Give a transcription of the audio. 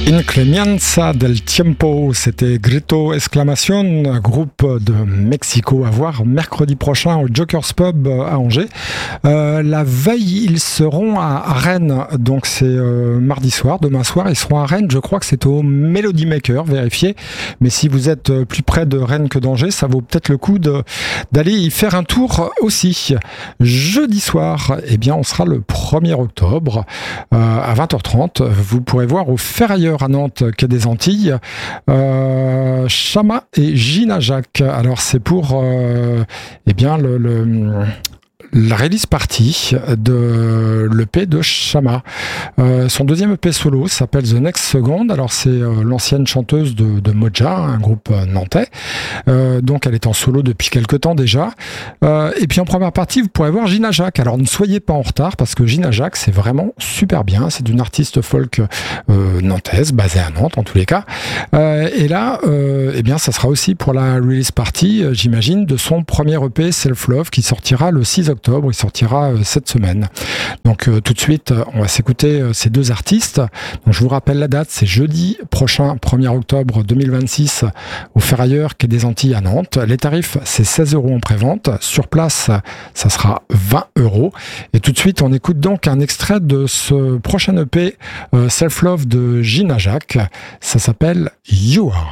Inclemencia del Tiempo, c'était Grito Exclamation, un groupe de Mexico à voir mercredi prochain au Joker's Pub à Angers. La veille, ils seront à Rennes, donc c'est mardi soir, demain soir, ils seront à Rennes, je crois que c'est au Melody Maker, vérifiez, mais si vous êtes plus près de Rennes que d'Angers, ça vaut peut-être le coup d'aller y faire un tour aussi. Jeudi soir, eh bien, on sera le 1er octobre à 20h30, vous pourrez voir au Ferrailleur à Nantes, quai des Antilles, Chama et Gina Jacques. Alors c'est pour eh bien la release party de l'EP de Chama. Son deuxième EP solo s'appelle The Next Second. Alors c'est l'ancienne chanteuse de Moja, un groupe nantais. Donc elle est en solo depuis quelques temps déjà. Et puis en première partie, vous pourrez voir Gina Jacques. Alors ne soyez pas en retard parce que Gina Jacques, c'est vraiment super bien. C'est une artiste folk nantaise, basée à Nantes en tous les cas. Et là, eh bien ça sera aussi pour la release party, j'imagine, de son premier EP Self Love qui sortira le 6 octobre. Il sortira cette semaine. Donc tout de suite, on va s'écouter ces deux artistes. Donc, je vous rappelle la date, c'est jeudi prochain, 1er octobre 2026, au Ferrailleur, quai des Antilles à Nantes. Les tarifs, c'est 16 € en prévente. Sur place, ça sera 20 €. Et tout de suite, on écoute donc un extrait de ce prochain EP Self Love de Gina Jacques. Ça s'appelle You Are.